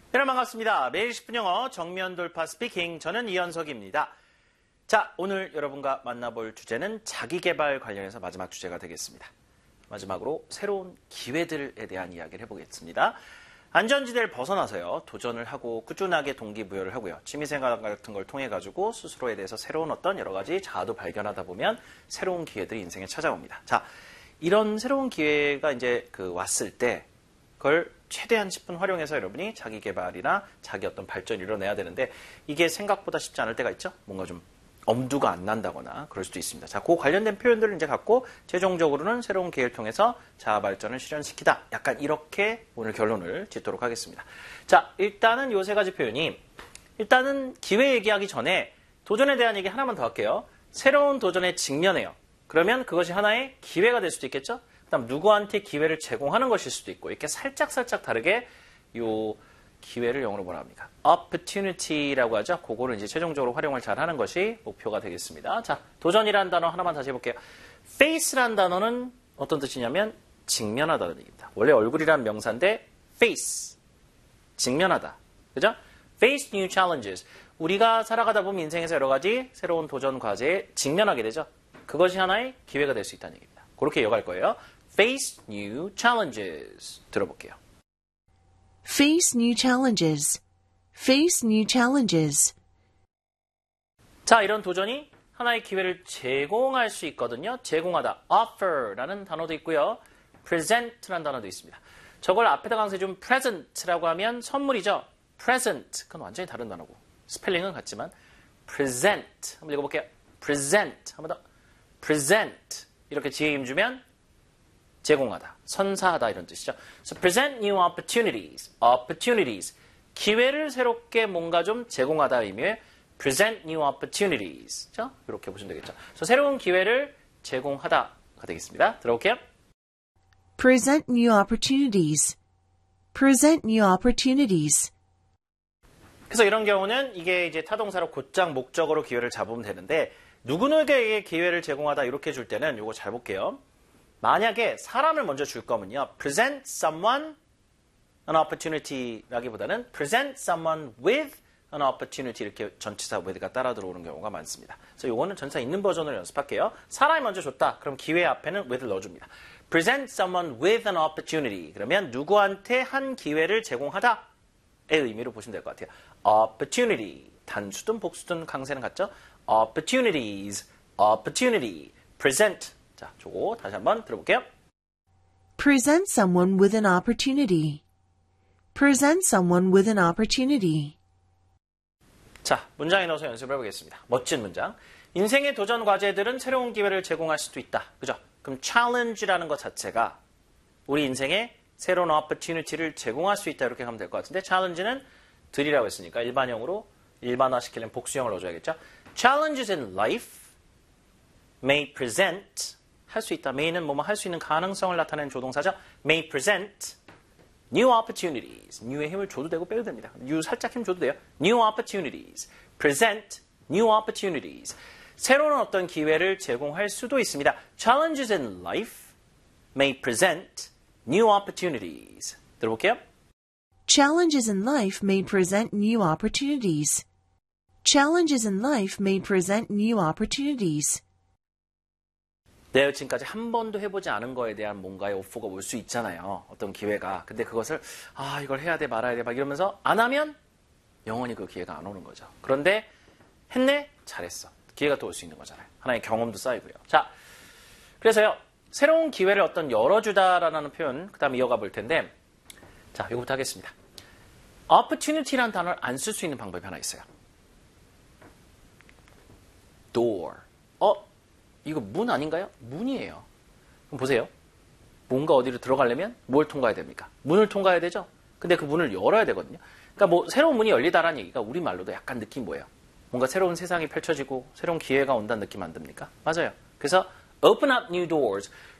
여러분 반갑습니다. 매일 10분 영어 정면 돌파 스피킹. 저는 이현석입니다. 자, 오늘 여러분과 만나볼 주제는 자기계발 관련해서 마지막 주제가 되겠습니다. 마지막으로 새로운 기회들에 대한 이야기를 해보겠습니다. 안전지대를 벗어나서요, 도전을 하고 꾸준하게 동기부여를 하고요, 취미생활 같은 걸 통해 가지고 스스로에 대해서 새로운 어떤 여러 가지 자아도 발견하다 보면 새로운 기회들이 인생에 찾아옵니다. 자, 이런 새로운 기회가 이제 왔을 때 그걸 최대한 10분 활용해서 여러분이 자기 개발이나 자기 어떤 발전을 이뤄내야 되는데 이게 생각보다 쉽지 않을 때가 있죠. 뭔가 좀 엄두가 안 난다거나 그럴 수도 있습니다. 자, 그 관련된 표현들을 이제 갖고 최종적으로는 새로운 기회를 통해서 자아 발전을 실현시키다. 약간 이렇게 오늘 결론을 짓도록 하겠습니다. 자, 일단은 요 세 가지 표현이, 일단은 기회 얘기하기 전에 도전에 대한 얘기 하나만 더 할게요. 새로운 도전에 직면해요. 그러면 그것이 하나의 기회가 될 수도 있겠죠. 그다음 누구한테 기회를 제공하는 것일 수도 있고, 이렇게 살짝 다르게 요 기회를 영어로 뭐라 합니까? opportunity라고 하죠. 그거를 이제 최종적으로 활용을 잘 하는 것이 목표가 되겠습니다. 자, 도전이라는 단어 하나만 다시 해볼게요. face라는 단어는 어떤 뜻이냐면 직면하다는 얘기입니다. 원래 얼굴이란 명사인데 face, 직면하다. 그죠? face new challenges. 우리가 살아가다 보면 인생에서 여러 가지 새로운 도전 과제에 직면하게 되죠. 그것이 하나의 기회가 될 수 있다는 얘기입니다. 그렇게 이어갈 거예요. Face new challenges. 들어볼게요. Face new challenges. Face new challenges. 자, 이런 도전이 하나의 기회를 제공할 수 있거든요. 제공하다. offer라는 단어도 있고요. present라는 단어도 있습니다. 저걸 앞에다 강조해 준 present라고 하면 선물이죠. present. 그건 완전히 다른 단어고. 스펠링은 같지만 present. 한번 읽어볼게요. present. 한번 더. present. 이렇게 지혜 힘 주면 제공하다, 선사하다 이런 뜻이죠. So present new opportunities. opportunities. 기회를 새롭게 뭔가 좀 제공하다 의미의 present new opportunities. 그렇죠? 이렇게 보시면 되겠죠. So 새로운 기회를 제공하다가 되겠습니다. 들어볼게요. Present new opportunities. Present new opportunities. 그래서 이런 경우는 이게 이제 타동사로 곧장 목적어로 기회를 잡으면 되는데, 누구에게 기회를 제공하다 이렇게 줄 때는 이거 잘 볼게요. 만약에 사람을 먼저 줄 거면요, present someone an opportunity라기보다는 present someone with an opportunity 이렇게 전치사 with가 따라 들어오는 경우가 많습니다. 그래서 이거는 전치사 있는 버전으로 연습할게요. 사람이 먼저 줬다. 그럼 기회 앞에는 with를 넣어줍니다. present someone with an opportunity. 그러면 누구한테 한 기회를 제공하다의 의미로 보시면 될 것 같아요. opportunity. 단수든 복수든 강세는 같죠? opportunities, opportunity, present. 자, 저거 다시 한번 들어볼게요. Present someone with an opportunity. Present someone with an opportunity. 자, 문장에 넣어서 연습을 해보겠습니다. 멋진 문장. 인생의 도전 과제들은 새로운 기회를 제공할 수도 있다. 그죠? 그럼 challenge라는 것 자체가 우리 인생에 새로운 opportunity를 제공할 수 있다. 이렇게 하면 될 것 같은데, challenge는 들이라고 했으니까 일반형으로 일반화시키려면 복수형을 넣어줘야겠죠? Challenges in life may present, 할 수 있다. may는 뭐뭐 할 수 있는 가능성을 나타내는 조동사죠. may present new opportunities. new에 힘을 줘도 되고 빼도 됩니다. new 살짝 힘 줘도 돼요. new opportunities. present new opportunities. 새로운 어떤 기회를 제공할 수도 있습니다. Challenges in life may present new opportunities. 들어볼게요. Challenges in life may present new opportunities. Challenges in life may present new opportunities. 내가 지금까지 한 번도 해보지 않은 거에 대한 뭔가의 오퍼가 올 수 있잖아요. 어떤 기회가. 근데 그것을 이걸 해야 돼 말아야 돼 막 이러면서 안 하면 영원히 그 기회가 안 오는 거죠. 그런데 했네? 잘했어. 기회가 또 올 수 있는 거잖아요. 하나의 경험도 쌓이고요. 자, 그래서요, 새로운 기회를 어떤 열어주다라는 표현 그 다음에 이어가 볼 텐데, 자, 이거부터 하겠습니다. opportunity라는 단어를 안 쓸 수 있는 방법이 하나 있어요. door. 이거 문 아닌가요? 문이에요. 그럼 보세요. 뭔가 어디로 들어가려면 뭘 통과해야 됩니까? 문을 통과해야 되죠? 근데 그 문을 열어야 되거든요. 그러니까 새로운 문이 열리다라는 얘기가 우리말로도 약간 느낌 뭐예요? 뭔가 새로운 세상이 펼쳐지고 새로운 기회가 온다는 느낌 안 듭니까? 맞아요. 그래서 open up new doors.